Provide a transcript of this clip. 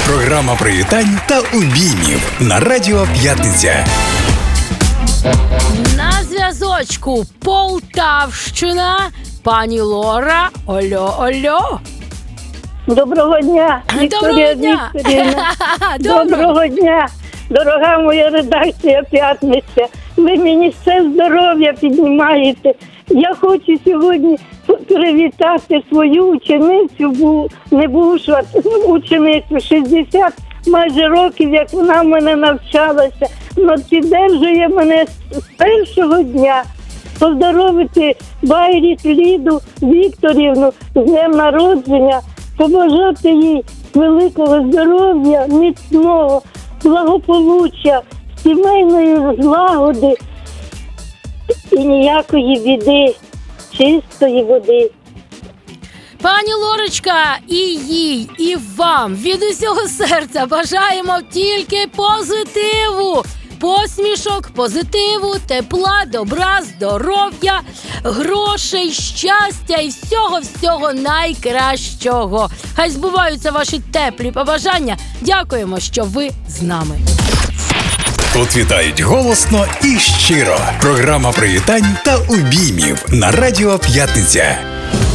Програма привітань та обіймів на Радіо П'ятниця. На зв'язочку Полтавщина. Пані Лора. Ольо. Доброго дня, Вікторія Вікторівна. Доброго дня, дорога моя редакція «П'ятниця». Ви мені все здоров'я піднімаєте. Я хочу сьогодні привітати свою ученицю, ученицю 60 майже років, як вона в мене навчалася. Но підтримує мене з першого дня. Поздоровити Байріт Ліду Вікторівну з днем народження, побажати їй великого здоров'я, міцного, благополуччя, сімейної злагоди і ніякої біди, чистої води. Пані Лорочка, і їй, і вам від усього серця бажаємо тільки позитиву. Посмішок, позитиву, тепла, добра, здоров'я, грошей, щастя і всього-всього найкращого. Хай збуваються ваші теплі побажання. Дякуємо, що ви з нами. Тут вітають голосно і щиро. Програма привітань та обіймів на Радіо П'ятниця.